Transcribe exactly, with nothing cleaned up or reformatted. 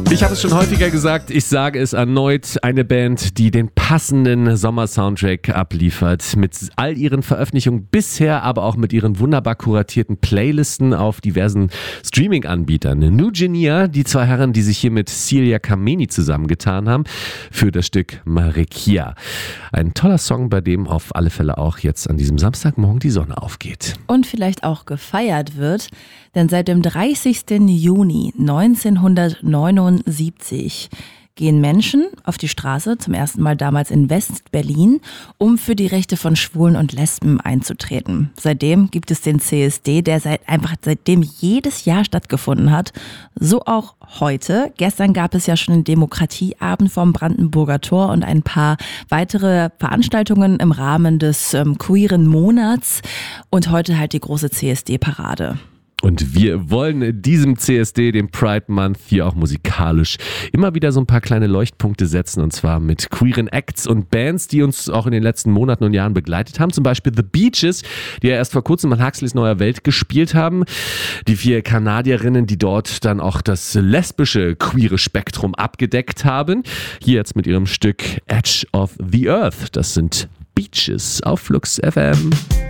Ich habe es schon häufiger gesagt, ich sage es erneut, eine Band, die den passenden Sommer-Soundtrack abliefert. Mit all ihren Veröffentlichungen bisher, aber auch mit ihren wunderbar kuratierten Playlisten auf diversen Streaming-Anbietern. New Genia, die zwei Herren, die sich hier mit Celia Kameni zusammengetan haben, für das Stück Marikia. Ein toller Song, bei dem auf alle Fälle auch jetzt an diesem Samstagmorgen die Sonne aufgeht. Und vielleicht auch gefeiert wird, denn seit dem dreißigsten Juni neunzehnhundertneunundsiebzig gehen Menschen auf die Straße, zum ersten Mal damals in West-Berlin, um für die Rechte von Schwulen und Lesben einzutreten. Seitdem gibt es den C S D, der seit einfach seitdem jedes Jahr stattgefunden hat. So auch heute. Gestern gab es ja schon den Demokratieabend vom Brandenburger Tor und ein paar weitere Veranstaltungen im Rahmen des ähm, queeren Monats. Und heute halt die große C S D-Parade. Und wir wollen diesem C S D, dem Pride Month, hier auch musikalisch immer wieder so ein paar kleine Leuchtpunkte setzen, und zwar mit queeren Acts und Bands, die uns auch in den letzten Monaten und Jahren begleitet haben. Zum Beispiel The Beaches, die ja erst vor kurzem an Huxleys Neuer Welt gespielt haben. Die vier Kanadierinnen, die dort dann auch das lesbische queere Spektrum abgedeckt haben. Hier jetzt mit ihrem Stück Edge of the Earth. Das sind Beaches auf Flux F M.